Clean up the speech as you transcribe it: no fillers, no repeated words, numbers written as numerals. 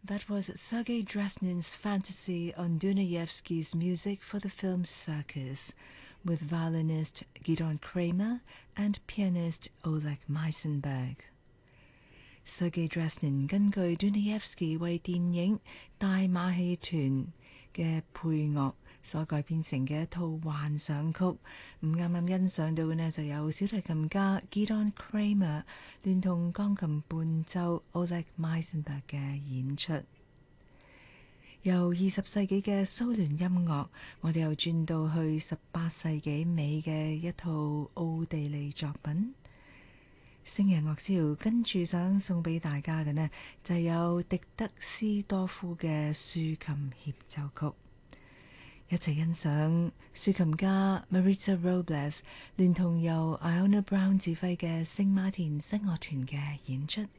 That was Sergei Dresnin's fantasy on Dunayevsky's music for the film Circus, with violinist Gidon Kramer and pianist Oleg Meisenberg. Sergei Dresnin 根據 Dunayevsky 為電影《大馬戲團》嘅配樂所改編成嘅一套幻想曲，咁啱啱欣賞到嘅呢就有小提琴家 Gidon Kramer 聯同鋼琴伴奏 Oleg Meisenberg 嘅演出。由20世紀嘅蘇聯音樂，我哋又轉到去18世紀尾嘅一套奧地利作品。星夜樂潮跟住想送俾大家嘅呢，就有狄德斯多夫嘅豎琴協奏曲。一齊欣賞豎琴家 Maritza Robles 聯同由 Iona Brown 指揮嘅聖馬田聲樂團嘅演出。